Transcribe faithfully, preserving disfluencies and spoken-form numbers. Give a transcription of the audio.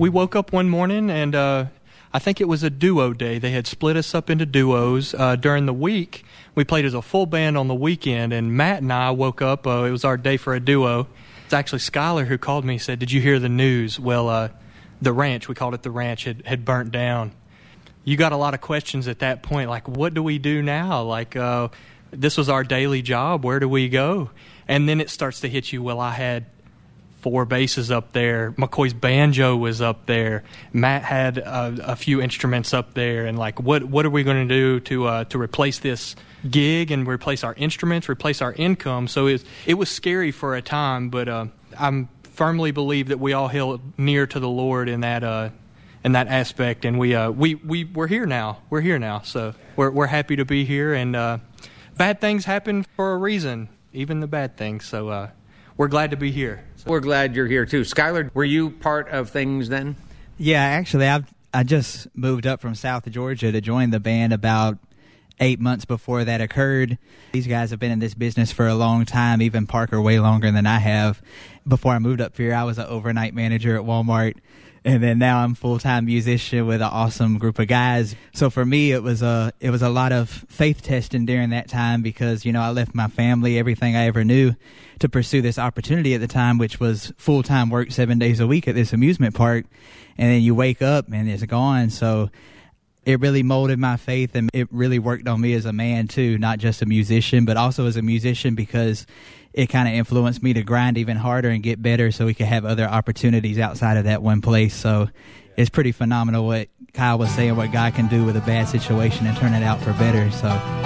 we woke up one morning and uh, I think it was a duo day. They had split us up into duos. Uh, during the week, we played as a full band on the weekend, and Matt and I woke up. Uh, it was our day for a duo. It's actually Skylar who called me and said, "Did you hear the news?" Well, uh, the ranch, we called it the ranch, had, had burnt down. You got a lot of questions at that point, like, what do we do now? Like, uh, this was our daily job. Where do we go? And then it starts to hit you, well, I had four basses up there. McCoy's banjo was up there. Matt had a, a few instruments up there. And, like, what what are we going to do to uh, to replace this gig and replace our instruments, replace our income? So it, it was scary for a time, but uh, I firmly believe that we all held near to the Lord in that uh, in that aspect. And we, uh, we, we, we're here now. We're here now. So we're, we're happy to be here. And uh, bad things happen for a reason, even the bad things. So uh, we're glad to be here. We're glad you're here, too. Skylar, were you part of things then? Yeah, actually, I've, I just moved up from South Georgia to join the band about eight months before that occurred. These guys have been in this business for a long time, even Parker way longer than I have. Before I moved up here, I was an overnight manager at Walmart, and then now I'm a full-time musician with an awesome group of guys. So for me, it was a it was a lot of faith testing during that time because, you know, I left my family, everything I ever knew, to pursue this opportunity at the time, which was full-time work seven days a week at this amusement park. And then you wake up and it's gone. So it really molded my faith, and it really worked on me as a man too, not just a musician, but also as a musician, because it kind of influenced me to grind even harder and get better so we could have other opportunities outside of that one place. So it's pretty phenomenal what Kyle was saying, what God can do with a bad situation and turn it out for better. So